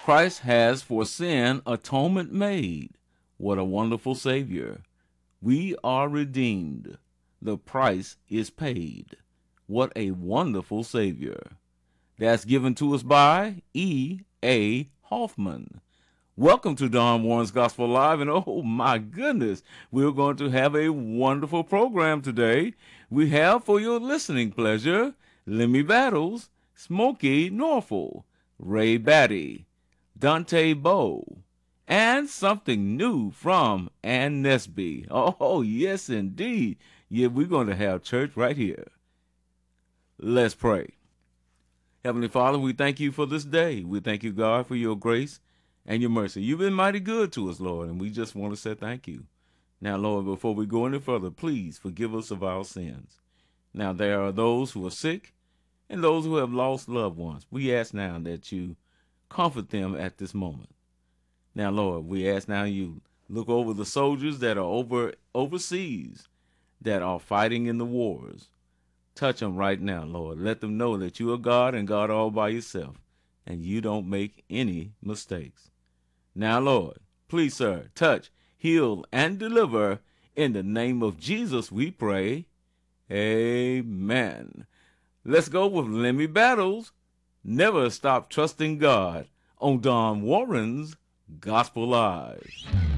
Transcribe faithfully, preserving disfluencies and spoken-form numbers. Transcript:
Christ has for sin atonement made. What a wonderful Savior. We are redeemed. The price is paid. What a wonderful Savior. That's given to us by E. A. Hoffman. Welcome to Don Warren's Gospel Live, and oh my goodness, we're going to have a wonderful program today. We have for your listening pleasure, Lemmy Battles, Smokey Norfolk, Ray Batty, Dante Bowe, and something new from Ann Nesby. Oh, yes, indeed. Yeah, we're going to have church right here. Let's pray. Heavenly Father, we thank you for this day. We thank you, God, for your grace and your mercy. You've been mighty good to us, Lord, and we just want to say thank you. Now, Lord, before we go any further, please forgive us of our sins. Now, there are those who are sick and those who have lost loved ones. We ask now that you comfort them at this moment. Now, Lord, we ask now you look over the soldiers that are over overseas that are fighting in the wars. Touch them right now, Lord. Let them know that you are God and God all by yourself, and you don't make any mistakes. Now, Lord, please, sir, touch, heal, and deliver. In the name of Jesus, we pray. Amen. Let's go with Lemmy Battles. Never stop trusting God on Don Warren's Gospel Live.